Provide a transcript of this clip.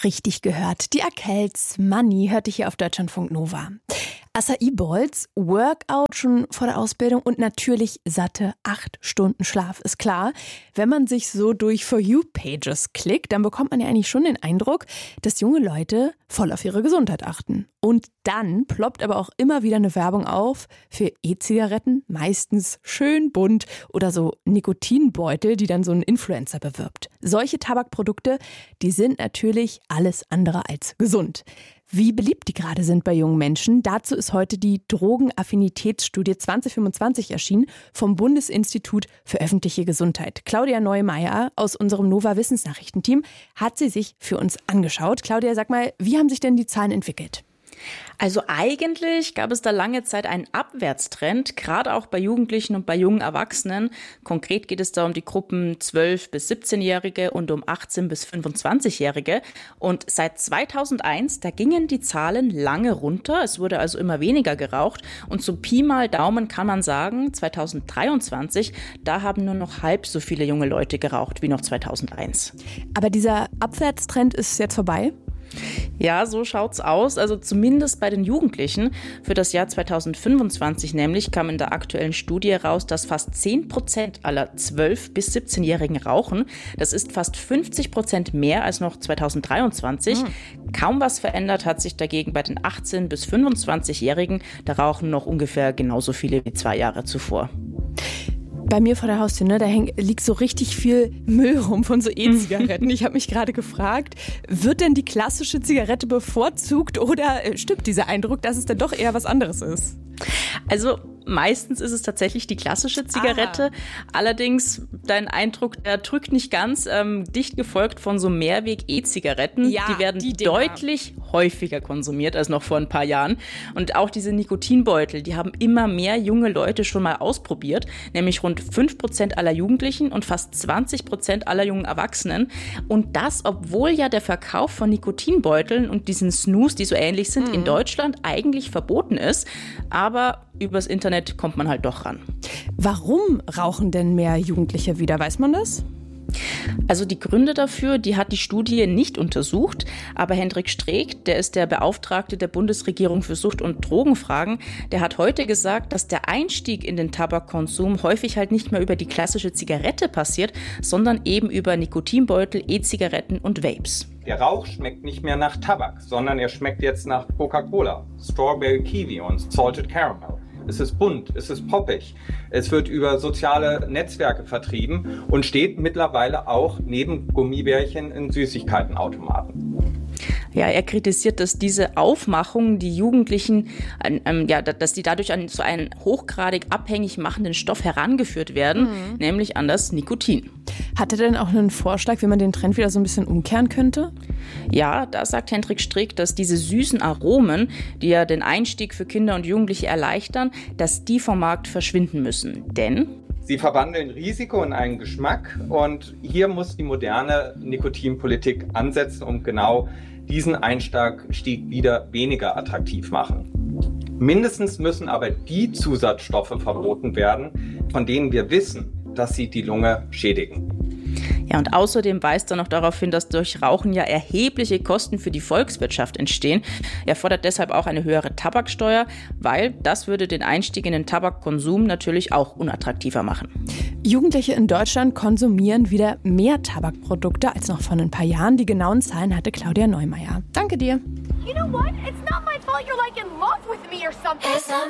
Richtig gehört. Die Arkells Money hörte hier auf Deutschlandfunk Nova. Acai Bowls, Workout schon vor der Ausbildung und natürlich satte 8 Stunden Schlaf. Ist klar, wenn man sich so durch For You-Pages klickt, dann bekommt man ja eigentlich schon den Eindruck, dass junge Leute voll auf ihre Gesundheit achten. Und dann ploppt aber auch immer wieder eine Werbung auf für E-Zigaretten, meistens schön bunt oder so Nikotinbeutel, die dann so ein Influencer bewirbt. Solche Tabakprodukte, die sind natürlich alles andere als gesund. Wie beliebt die gerade sind bei jungen Menschen, dazu ist heute die Drogenaffinitätsstudie 2025 erschienen vom Bundesinstitut für öffentliche Gesundheit. Claudia Neumeier aus unserem Nova Wissensnachrichtenteam hat sie sich für uns angeschaut. Claudia, sag mal, wie haben sich denn die Zahlen entwickelt? Also eigentlich gab es da lange Zeit einen Abwärtstrend, gerade auch bei Jugendlichen und bei jungen Erwachsenen. Konkret geht es da um die Gruppen 12- bis 17-Jährige und um 18- bis 25-Jährige. Und seit 2001, da gingen die Zahlen lange runter. Es wurde also immer weniger geraucht. Und so Pi mal Daumen kann man sagen, 2023, da haben nur noch halb so viele junge Leute geraucht wie noch 2001. Aber dieser Abwärtstrend ist jetzt vorbei? Ja, so schaut's aus. Also zumindest bei den Jugendlichen. Für das Jahr 2025 nämlich kam in der aktuellen Studie raus, dass fast 10% aller 12- bis 17-Jährigen rauchen. Das ist fast 50% mehr als noch 2023. Kaum was verändert hat sich dagegen bei den 18- bis 25-Jährigen. Da rauchen noch ungefähr genauso viele wie 2 Jahre zuvor. Bei mir vor der Haustür, da liegt so richtig viel Müll rum von so E-Zigaretten. Ich habe mich gerade gefragt, wird denn die klassische Zigarette bevorzugt oder stimmt dieser Eindruck, dass es dann doch eher was anderes ist? Also meistens ist es tatsächlich die klassische Zigarette. Allerdings, dein Eindruck, der drückt nicht ganz. Dicht gefolgt von so Mehrweg-E-Zigaretten. Ja, die werden deutlich häufiger konsumiert als noch vor ein paar Jahren. Und auch diese Nikotinbeutel, die haben immer mehr junge Leute schon mal ausprobiert. Nämlich rund 5% aller Jugendlichen und fast 20% aller jungen Erwachsenen. Und das, obwohl ja der Verkauf von Nikotinbeuteln und diesen Snus, die so ähnlich sind, in Deutschland eigentlich verboten ist. Aber übers Internet kommt man halt doch ran. Warum rauchen denn mehr Jugendliche wieder? Weiß man das? Also die Gründe dafür, die hat die Studie nicht untersucht. Aber Hendrik Streeck, der ist der Beauftragte der Bundesregierung für Sucht- und Drogenfragen, der hat heute gesagt, dass der Einstieg in den Tabakkonsum häufig halt nicht mehr über die klassische Zigarette passiert, sondern eben über Nikotinbeutel, E-Zigaretten und Vapes. Der Rauch schmeckt nicht mehr nach Tabak, sondern er schmeckt jetzt nach Coca-Cola, Strawberry Kiwi und Salted Caramel. Es ist bunt, es ist poppig, es wird über soziale Netzwerke vertrieben und steht mittlerweile auch neben Gummibärchen in Süßigkeitenautomaten. Ja, er kritisiert, dass diese Aufmachung die Jugendlichen, dass die dadurch an so einen hochgradig abhängig machenden Stoff herangeführt werden, nämlich an das Nikotin. Hat er denn auch einen Vorschlag, wie man den Trend wieder so ein bisschen umkehren könnte? Ja, da sagt Hendrik Streeck, dass diese süßen Aromen, die ja den Einstieg für Kinder und Jugendliche erleichtern, dass die vom Markt verschwinden müssen. Denn sie verwandeln Risiko in einen Geschmack und hier muss die moderne Nikotinpolitik ansetzen, um genau diesen Einstieg wieder weniger attraktiv machen. Mindestens müssen aber die Zusatzstoffe verboten werden, von denen wir wissen, dass sie die Lunge schädigen. Ja, und außerdem weist er noch darauf hin, dass durch Rauchen ja erhebliche Kosten für die Volkswirtschaft entstehen. Er fordert deshalb auch eine höhere Tabaksteuer, weil das würde den Einstieg in den Tabakkonsum natürlich auch unattraktiver machen. Jugendliche in Deutschland konsumieren wieder mehr Tabakprodukte als noch vor ein paar Jahren. Die genauen Zahlen hatte Claudia Neumeier. Danke dir. You know what? It's not my fault you're like in love with me or something.